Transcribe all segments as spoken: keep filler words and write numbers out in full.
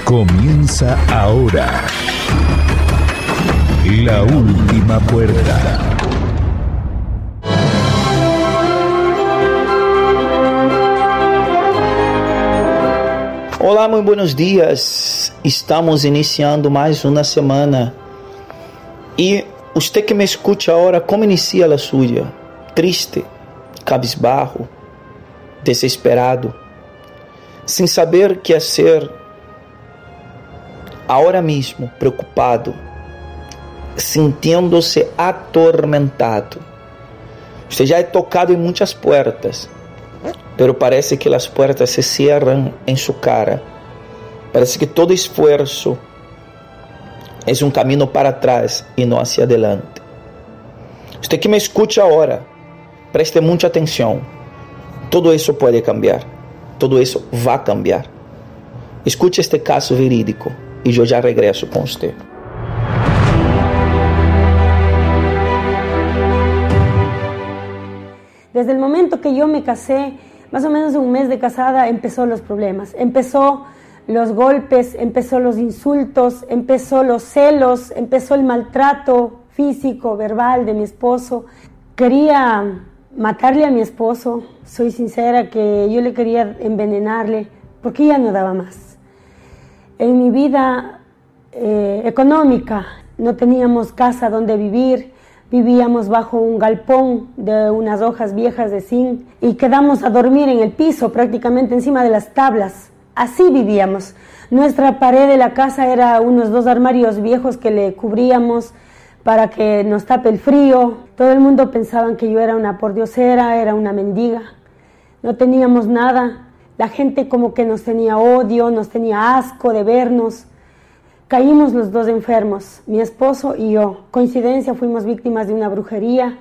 Comienza ahora La Última Puerta. Olá, muito buenos dias. Estamos iniciando mais uma semana. E você que me escuta agora, como inicia a sua? Triste, cabisbarro, desesperado, sem saber o que fazer, agora mesmo preocupado, sentindo-se atormentado. Você já é tocado em muitas portas, pero parece que as portas se cierran em sua cara. Parece que todo esforço é um caminho para trás e não hacia adelante. Você que me escute agora, preste muita atenção. Todo isso pode cambiar. Todo isso vai cambiar. Escute este caso verídico e eu já regresso com você. Desde el momento que yo me casé, más o menos un mes de casada, empezó los problemas. Empezó los golpes, empezó los insultos, empezó los celos, empezó el maltrato físico, verbal de mi esposo. Quería matarle a mi esposo, soy sincera que yo le quería envenenarle porque ya no daba más. En mi vida eh, económica no teníamos casa donde vivir, vivíamos bajo un galpón de unas hojas viejas de zinc y quedamos a dormir en el piso, prácticamente encima de las tablas. Así vivíamos. Nuestra pared de la casa era unos dos armarios viejos que le cubríamos para que nos tape el frío. Todo el mundo pensaba que yo era una pordiosera, era una mendiga. No teníamos nada. La gente como que nos tenía odio, nos tenía asco de vernos. Caímos los dos enfermos, mi esposo y yo. Coincidencia, fuimos víctimas de una brujería.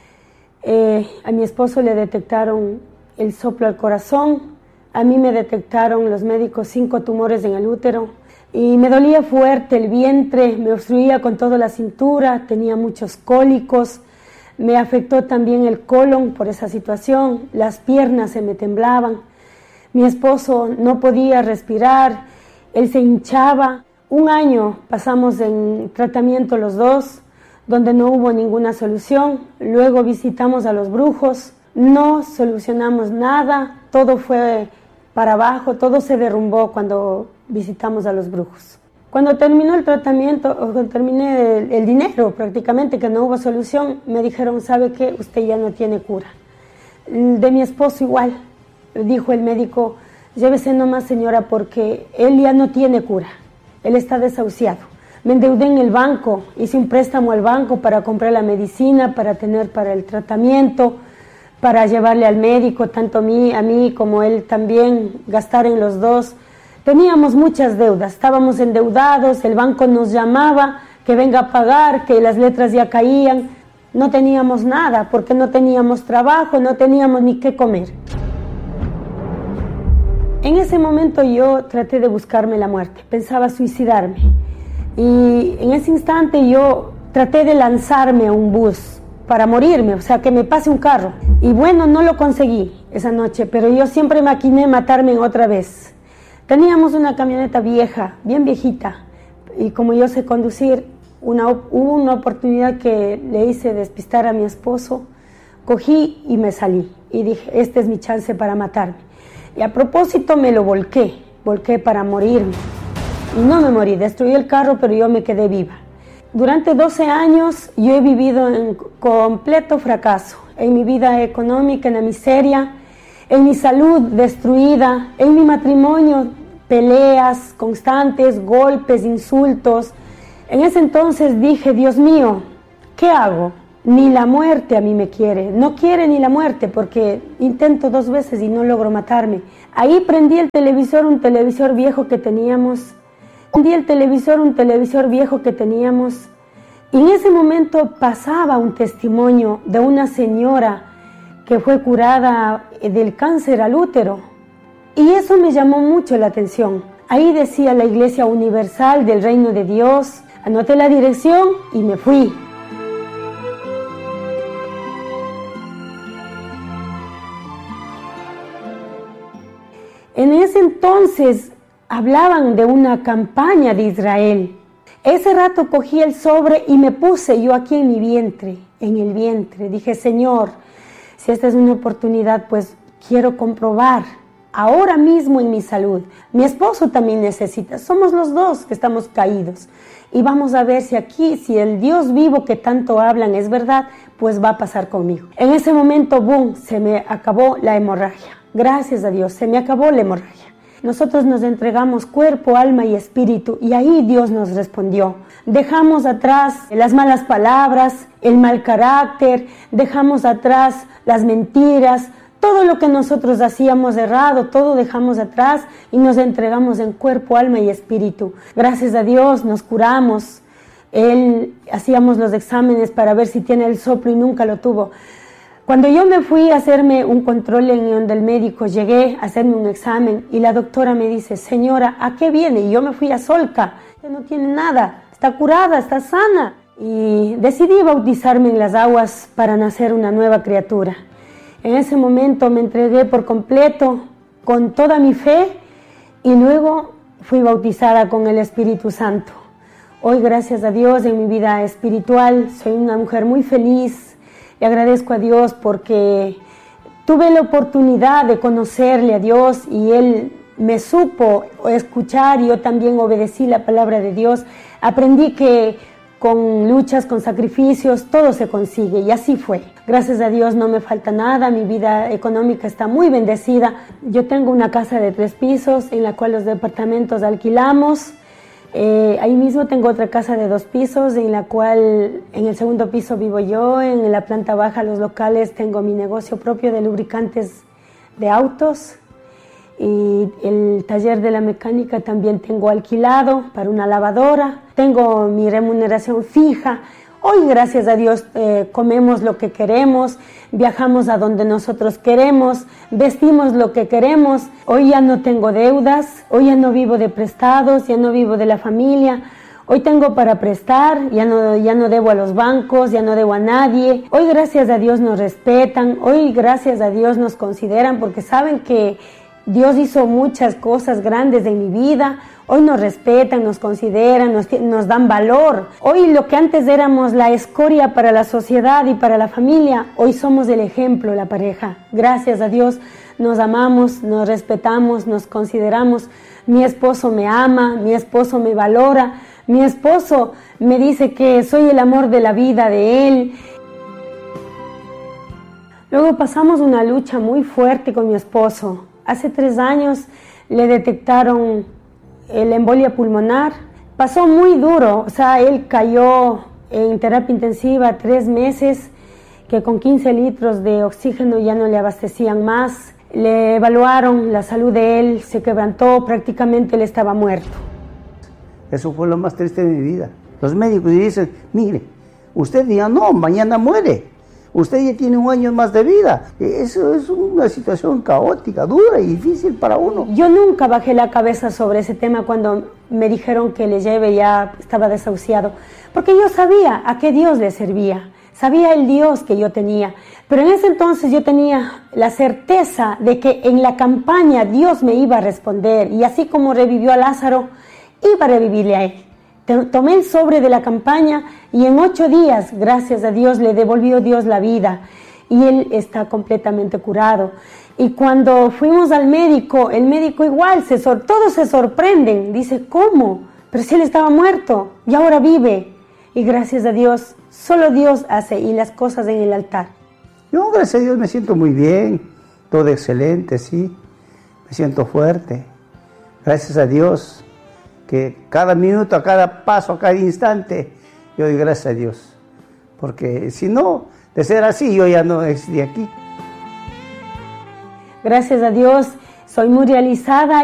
Eh, a mi esposo le detectaron el soplo al corazón. A mí me detectaron los médicos cinco tumores en el útero. Y me dolía fuerte el vientre, me obstruía con toda la cintura, tenía muchos cólicos. Me afectó también el colon por esa situación, las piernas se me temblaban. Mi esposo no podía respirar, él se hinchaba. Un año pasamos en tratamiento los dos, donde no hubo ninguna solución. Luego visitamos a los brujos, no solucionamos nada, todo fue para abajo, todo se derrumbó cuando visitamos a los brujos. Cuando terminó el tratamiento, o cuando terminé el, el dinero prácticamente, que no hubo solución, me dijeron, ¿sabe qué? Usted ya no tiene cura. De mi esposo igual, dijo el médico, llévese nomás señora porque él ya no tiene cura, él está desahuciado. Me endeudé en el banco, hice un préstamo al banco para comprar la medicina, para tener para el tratamiento, para llevarle al médico, tanto a mí, a mí como él también, gastar en los dos. Teníamos muchas deudas, estábamos endeudados, el banco nos llamaba que venga a pagar, que las letras ya caían. No teníamos nada porque no teníamos trabajo, no teníamos ni qué comer. En ese momento yo traté de buscarme la muerte, pensaba suicidarme. Y en ese instante yo traté de lanzarme a un bus para morirme, o sea, que me pase un carro. Y bueno, no lo conseguí esa noche, pero yo siempre maquiné matarme otra vez. Teníamos una camioneta vieja, bien viejita, y como yo sé conducir, una, hubo una oportunidad que le hice despistar a mi esposo, cogí y me salí. Y dije, este es mi chance para matarme. Y a propósito me lo volqué, volqué para morirme. Y no me morí, destruí el carro, pero yo me quedé viva. Durante doce años yo he vivido en completo fracaso, en mi vida económica, en la miseria, en mi salud destruida, en mi matrimonio, peleas constantes, golpes, insultos. En ese entonces dije, Dios mío, ¿qué hago? Ni la muerte a mí me quiere, no quiere ni la muerte porque intento dos veces y no logro matarme. Ahí prendí el televisor, un televisor viejo que teníamos, prendí el televisor, un televisor viejo que teníamos y en ese momento pasaba un testimonio de una señora que fue curada del cáncer al útero y eso me llamó mucho la atención. Ahí decía la Iglesia Universal del Reino de Dios, anoté la dirección y me fui. En ese entonces hablaban de una campaña de Israel. Ese rato cogí el sobre y me puse yo aquí en mi vientre, en el vientre. Dije, Señor, si esta es una oportunidad, pues quiero comprobar ahora mismo en mi salud. Mi esposo también necesita, somos los dos que estamos caídos. Y vamos a ver si aquí, si el Dios vivo que tanto hablan es verdad, pues va a pasar conmigo. En ese momento, boom, se me acabó la hemorragia. Gracias a Dios, se me acabó la hemorragia. Nosotros nos entregamos cuerpo, alma y espíritu y ahí Dios nos respondió. Dejamos atrás las malas palabras, el mal carácter, dejamos atrás las mentiras, todo lo que nosotros hacíamos errado, todo dejamos atrás y nos entregamos en cuerpo, alma y espíritu. Gracias a Dios nos curamos. Él, hacíamos los exámenes para ver si tiene el soplo y nunca lo tuvo. Cuando yo me fui a hacerme un control en donde el médico, llegué a hacerme un examen y la doctora me dice, señora, ¿a qué viene? Y yo me fui a Solca, no tiene nada, está curada, está sana. Y decidí bautizarme en las aguas para nacer una nueva criatura. En ese momento me entregué por completo con toda mi fe y luego fui bautizada con el Espíritu Santo. Hoy, gracias a Dios, en mi vida espiritual soy una mujer muy feliz. Le agradezco a Dios porque tuve la oportunidad de conocerle a Dios y Él me supo escuchar y yo también obedecí la palabra de Dios. Aprendí que con luchas, con sacrificios, todo se consigue y así fue. Gracias a Dios no me falta nada, mi vida económica está muy bendecida. Yo tengo una casa de tres pisos en la cual los departamentos alquilamos. Eh, ahí mismo tengo otra casa de dos pisos en la cual en el segundo piso vivo yo, en la planta baja los locales tengo mi negocio propio de lubricantes de autos y el taller de la mecánica también tengo alquilado para una lavadora, tengo mi remuneración fija. Hoy, gracias a Dios, eh, comemos lo que queremos, viajamos a donde nosotros queremos, vestimos lo que queremos. Hoy ya no tengo deudas, hoy ya no vivo de prestados, ya no vivo de la familia. Hoy tengo para prestar, ya no, ya no debo a los bancos, ya no debo a nadie. Hoy, gracias a Dios, nos respetan, hoy, gracias a Dios, nos consideran porque saben que Dios hizo muchas cosas grandes en mi vida. Hoy nos respetan, nos consideran, nos, nos dan valor. Hoy lo que antes éramos la escoria para la sociedad y para la familia, hoy somos el ejemplo, la pareja. Gracias a Dios nos amamos, nos respetamos, nos consideramos. Mi esposo me ama, mi esposo me valora, mi esposo me dice que soy el amor de la vida de él. Luego pasamos una lucha muy fuerte con mi esposo. Hace tres años le detectaron la embolia pulmonar. Pasó muy duro, o sea, él cayó en terapia intensiva tres meses, que con quince litros de oxígeno ya no le abastecían más. Le evaluaron la salud de él, se quebrantó, prácticamente él estaba muerto. Eso fue lo más triste de mi vida. Los médicos dicen, mire, usted ya no, mañana muere. Usted ya tiene un año más de vida. Eso es una situación caótica, dura y difícil para uno. Yo nunca bajé la cabeza sobre ese tema cuando me dijeron que le lleve, ya estaba desahuciado. Porque yo sabía a qué Dios le servía. Sabía el Dios que yo tenía. Pero en ese entonces yo tenía la certeza de que en la campaña Dios me iba a responder. Y así como revivió a Lázaro, iba a revivirle a él. Tomé el sobre de la campaña y en ocho días, gracias a Dios, le devolvió Dios la vida y él está completamente curado. Y cuando fuimos al médico, el médico igual, se sor- todos se sorprenden, dice, ¿cómo? Pero si él estaba muerto y ahora vive. Y gracias a Dios, solo Dios hace y las cosas en el altar. Yo, gracias a Dios, me siento muy bien, todo excelente, sí, me siento fuerte. Gracias a Dios. Que cada minuto, a cada paso, a cada instante, yo doy gracias a Dios. Porque si no, de ser así, yo ya no existía aquí. Gracias a Dios, soy muy realizada.